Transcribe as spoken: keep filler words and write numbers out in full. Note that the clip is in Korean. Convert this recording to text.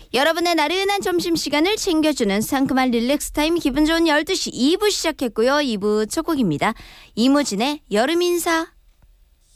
여러분의 나른한 점심시간을 챙겨주는 상큼한 릴렉스타임 기분 좋은 열두 시 이 부 시작했고요. 이 부 첫 곡입니다. 이무진의 여름인사.